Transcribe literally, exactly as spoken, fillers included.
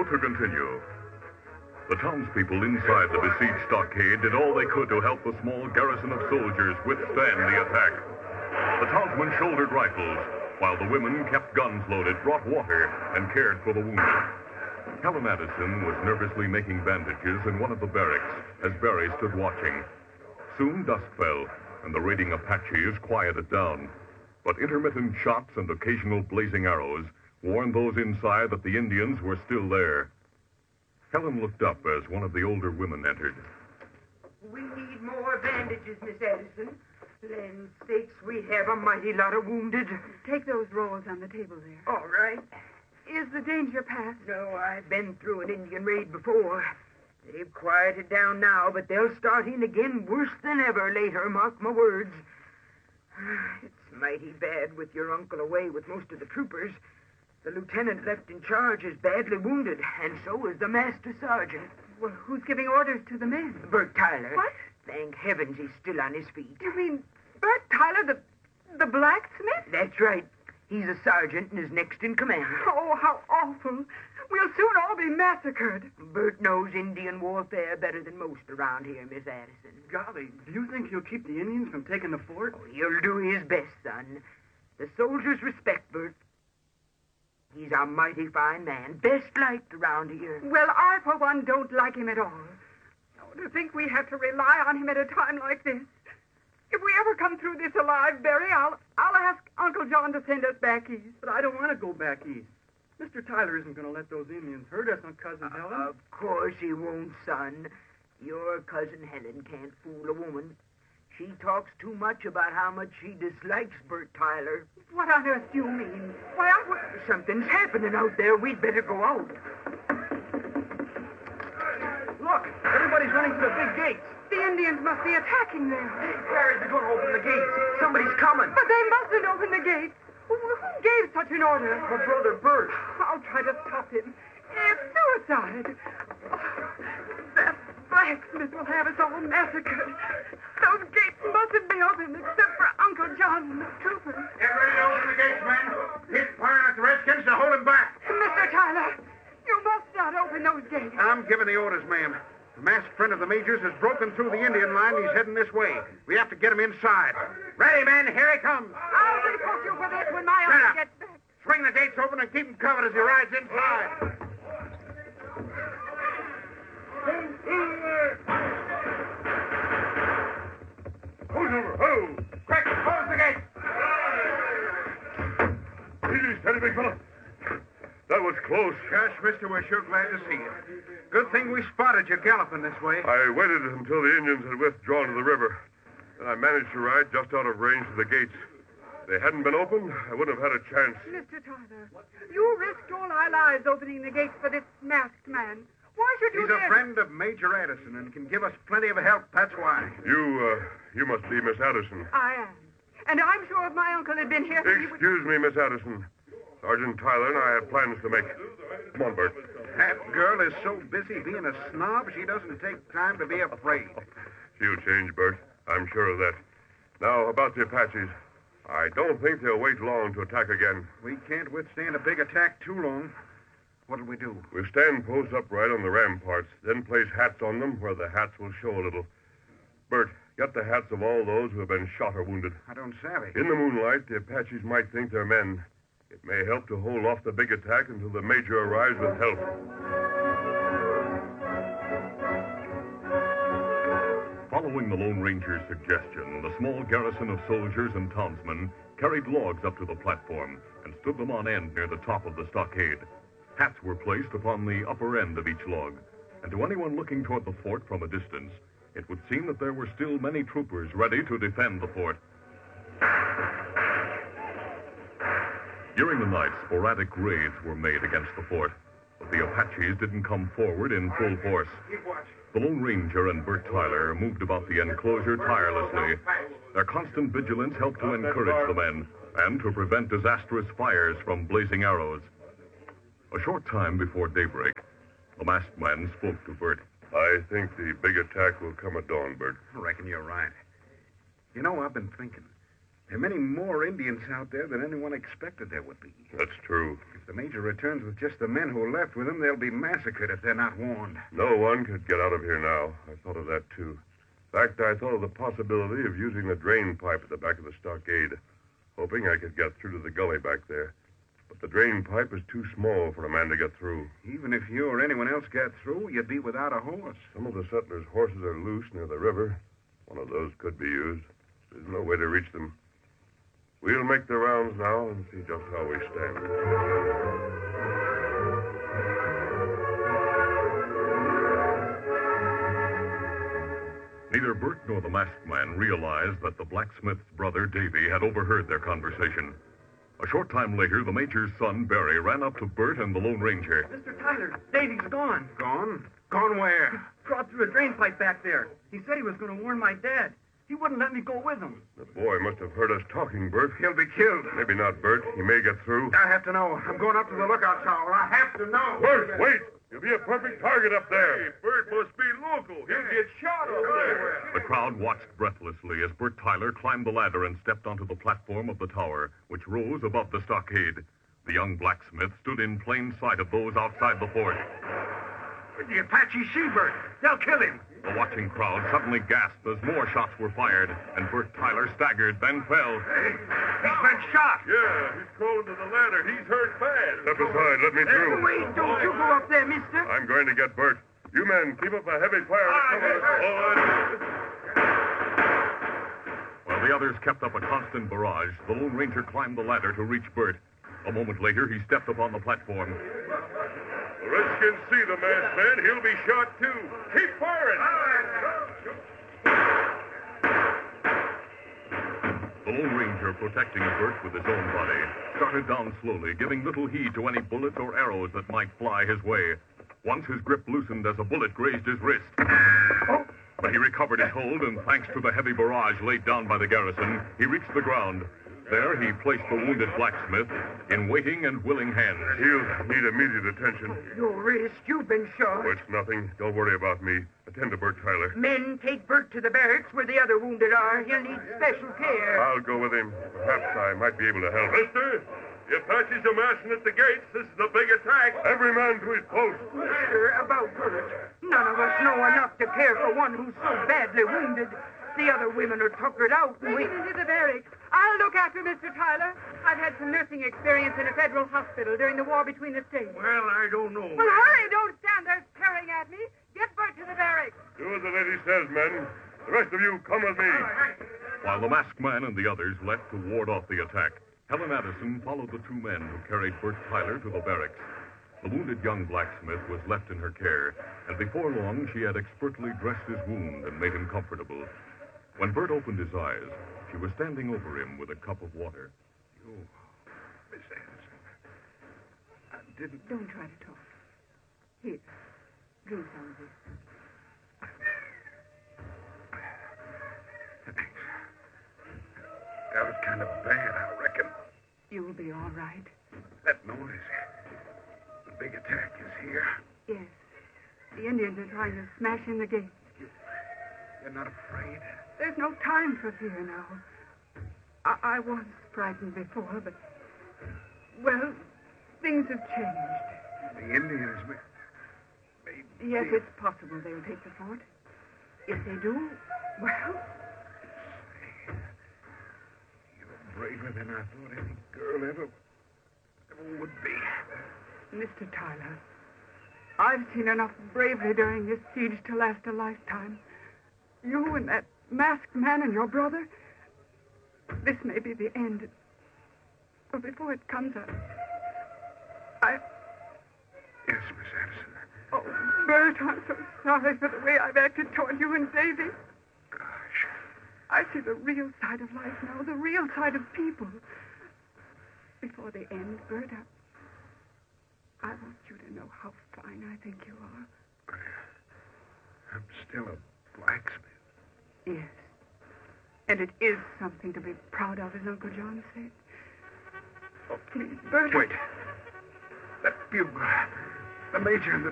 show to continue. The townspeople inside the besieged stockade did all they could to help the small garrison of soldiers withstand the attack. The townsmen shouldered rifles, while the women kept guns loaded, brought water, and cared for the wounded. Helen Addison was nervously making bandages in one of the barracks as Barry stood watching. Soon dusk fell, and the raiding Apaches quieted down. But intermittent shots and occasional blazing arrows warned those inside that the Indians were still there. Helen looked up as one of the older women entered. We need more bandages, Miss Addison. Land sakes, we have a mighty lot of wounded. Take those rolls on the table there. All right. Is the danger past? No, I've been through an Indian raid before. They've quieted down now, but they'll start in again worse than ever later, mark my words. It's mighty bad with your uncle away with most of the troopers. The lieutenant left in charge is badly wounded, and so is the master sergeant. Well, who's giving orders to the men? Bert Tyler. What? Thank heavens he's still on his feet. You mean Bert Tyler, the the blacksmith? That's right. He's a sergeant and is next in command. Oh, how awful. We'll soon all be massacred. Bert knows Indian warfare better than most around here, Miss Addison. Golly, do you think he'll keep the Indians from taking the fort? Oh, he'll do his best, son. The soldiers respect Bert. He's a mighty fine man, best liked around here. Well, I, for one, don't like him at all. Oh, to think we have to rely on him at a time like this. If we ever come through this alive, Barry, I'll, I'll ask Uncle John to send us back east. But I don't want to go back east. Mister Tyler isn't going to let those Indians hurt us on Cousin Uh, Helen. of course he won't, son. Your cousin Helen can't fool a woman. She talks too much about how much she dislikes Bert Tyler. What on earth do you mean? Why, I would... Something's happening out there. We'd better go out. Look, everybody's running to the big gates. The Indians must be attacking there. Barry's going to open the gates. Somebody's coming. But they mustn't open the gates. Who, who gave such an order? My brother Bert. I'll try to stop him. It's suicide. That blacksmith will have us all massacred. Those gates mustn't be open except for Uncle John and the troopers. Get ready to open the gates, men. Keep firing at the Redskins to hold them back. Mister Tyler, you must not open those gates. I'm giving the orders, ma'am. The masked friend of the Major's has broken through the Indian line. He's heading this way. We have to get him inside. Ready, men. Here he comes. I'll report you for this when my Shut uncle up. gets back. Swing the gates open and keep him covered as he rides inside. Who's over? Who? Quick, close the gate. Easy, steady, big fella. That was close. Gosh, mister, we're sure glad to see you. Good thing we spotted you galloping this way. I waited until the Indians had withdrawn to the river. Then I managed to ride just out of range of the gates. If they hadn't been opened, I wouldn't have had a chance. Mister Tyler, you risked all our lives opening the gates for this masked man. Why should you He's a dare- friend of Major Addison and can give us plenty of help, that's why. You, uh, you must be Miss Addison. I am. And I'm sure if my uncle had been here, he would... Excuse me, Miss Addison. Sergeant Tyler and I have plans to make. Come on, Bert. That girl is so busy being a snob, she doesn't take time to be afraid. She'll change, Bert. I'm sure of that. Now, about the Apaches. I don't think they'll wait long to attack again. We can't withstand a big attack too long. What'll we do? We'll stand post upright on the ramparts, then place hats on them where the hats will show a little. Bert, get the hats of all those who have been shot or wounded. I don't savvy. In the moonlight, the Apaches might think they're men. It may help to hold off the big attack until the Major arrives with help. Following the Lone Ranger's suggestion, the small garrison of soldiers and townsmen carried logs up to the platform and stood them on end near the top of the stockade. Hats were placed upon the upper end of each log, and to anyone looking toward the fort from a distance, it would seem that there were still many troopers ready to defend the fort. During the night, sporadic raids were made against the fort, but the Apaches didn't come forward in full force. Keep watch. The Lone Ranger and Bert Tyler moved about the enclosure tirelessly. Their constant vigilance helped to encourage the men and to prevent disastrous fires from blazing arrows. A short time before daybreak, the masked man spoke to Bert. I think the big attack will come at dawn, Bert. I reckon you're right. You know, I've been thinking. There are many more Indians out there than anyone expected there would be. That's true. If If the Major returns with just the men who left with him, they'll be massacred if they're not warned. No one could get out of here now. I thought of that, too. In fact, I thought of the possibility of using the drain pipe at the back of the stockade, hoping I could get through to the gully back there. But the drain pipe is too small for a man to get through. Even if you or anyone else got through, you'd be without a horse. Some of the settlers' horses are loose near the river. One of those could be used. There's no way to reach them. We'll make the rounds now and see just how we stand. Neither Bert nor the masked man realized that the blacksmith's brother, Davy, had overheard their conversation. A short time later, the Major's son, Barry, ran up to Bert and the Lone Ranger. Mister Tyler, Davy's gone. Gone? Gone where? Crawled through a drain pipe back there. He said he was going to warn my dad. He wouldn't let me go with him. The boy must have heard us talking, Bert. He'll be killed. Maybe not, Bert. He may get through. I have to know. I'm going up to the lookout tower. I have to know. Bert, wait! You'll be a perfect target up there. Hey, Bert must be local. He'll get shot up there. The crowd watched breathlessly as Bert Tyler climbed the ladder and stepped onto the platform of the tower, which rose above the stockade. The young blacksmith stood in plain sight of those outside the fort. The Apache Seabird. They'll kill him. The watching crowd suddenly gasped as more shots were fired, and Bert Tyler staggered, then fell. Hey, he's been shot. Yeah, he's crawling to the ladder. He's hurt bad. Step aside. Let me through. Wait, don't you go up there, mister. I'm going to get Bert. You men, keep up a heavy fire to cover us. While the others kept up a constant barrage, the Lone Ranger climbed the ladder to reach Bert. A moment later, he stepped upon the platform. The Redskins see the masked man. He'll be shot, too. Keep firing. The Lone Ranger, protecting Bert with his own body, started down slowly, giving little heed to any bullets or arrows that might fly his way. Once his grip loosened as a bullet grazed his wrist. Oh. But he recovered his hold, and thanks to the heavy barrage laid down by the garrison, he reached the ground. There, he placed the wounded blacksmith in waiting and willing hands. He'll need immediate attention. Your wrist, you've been shot. Oh, it's nothing. Don't worry about me. Attend to Bert Tyler. Men, take Bert to the barracks where the other wounded are. He'll need special care. I'll go with him. Perhaps I might be able to help. Mister, the Apaches are massing at the gates. This is a big attack. Every man to his post. Mister, about Bert. None of us know enough to care for one who's so badly wounded. The other women are tuckered out. Take him into the barracks. I'll look after Mister Tyler. I've had some nursing experience in a federal hospital during the war between the states. Well, I don't know. Well, hurry. Don't stand there staring at me. Get Bert to the barracks. Do as the lady says, men. The rest of you, come with me. While the masked man and the others left to ward off the attack, Helen Addison followed the two men who carried Bert Tyler to the barracks. The wounded young blacksmith was left in her care, and before long she had expertly dressed his wound and made him comfortable. When Bert opened his eyes, she was standing over him with a cup of water. You, Miss Anderson, I didn't... Don't try to talk. Here, drink some of this. Thanks. That was kind of bad, I reckon. You'll be all right. That noise. The big attack is here. Yes. The Indians are trying to smash in the gate. You're not afraid? There's no time for fear now. I, I was frightened before, but... Well, things have changed. The Indians may... may Yes, be... it's possible they'll take the fort. If they do, well... You're braver than I thought any girl ever... ever would be. Mister Tyler, I've seen enough bravery during this siege to last a lifetime. You and that masked man and your brother, this may be the end. But before it comes, I... I... Yes, Miss Anderson. Oh, Bert, I'm so sorry for the way I've acted toward you and Davy. Gosh. I see the real side of life now, the real side of people. Before the end, Bert, I, I want you to know how fine I think you are. I'm still a blacksmith. Yes. And it is something to be proud of, as Uncle John said. Oh, please, Bert. Wait. That bugle. The Major and the